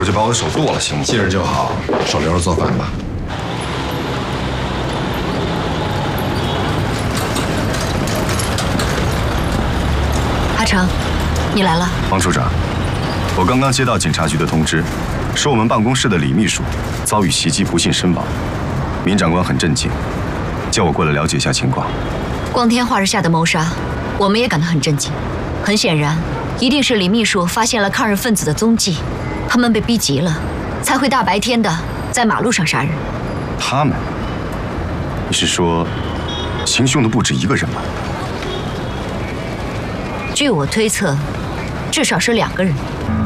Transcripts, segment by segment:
我就把我的手剁了，行吗？ 记着就好，手留着做饭吧。 阿成，你来了。 王处长，我刚刚接到警察局的通知，说我们办公室的李秘书遭遇袭击，不幸身亡。闵长官很震惊，叫我过来了解一下情况。 光天化日下的谋杀，我们也感到很震惊。很显然，一定是李秘书发现了抗日分子的踪迹，他们被逼急了，才会大白天的在马路上杀人。 他们？你是说，行凶的不止一个人吗？ 据我推测，至少是2个人。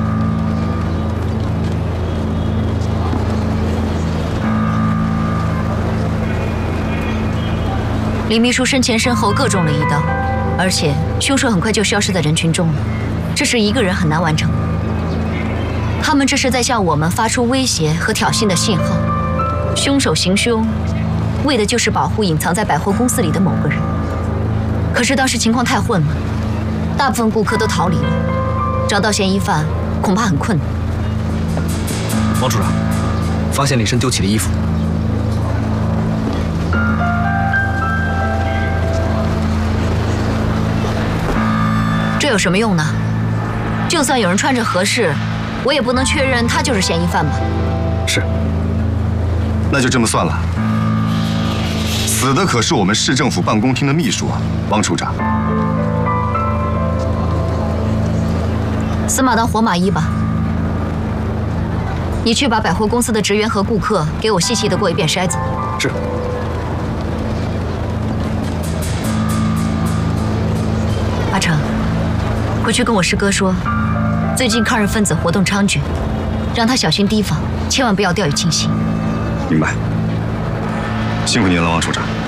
李秘书身前身后各中了1刀，而且凶手很快就消失在人群中了，这是1个人很难完成的。他们这是在向我们发出威胁和挑衅的信号。凶手行凶，为的就是保护隐藏在百货公司里的某个人。可是当时情况太混了，大部分顾客都逃离了，找到嫌疑犯恐怕很困难。 王处长，发现了一身丢弃的衣服。 这有什么用呢？就算有人穿着合适，我也不能确认他就是嫌疑犯吧？ 是。 那就这么算了。死的可是我们市政府办公厅的秘书啊，王处长。 死马当活马医吧。你去把百货公司的职员和顾客给我细细的过一遍筛子。 是。 阿成，回去跟我师哥说，最近抗日分子活动猖獗，让他小心提防，千万不要掉以轻心。 明白。辛苦您了，王处长。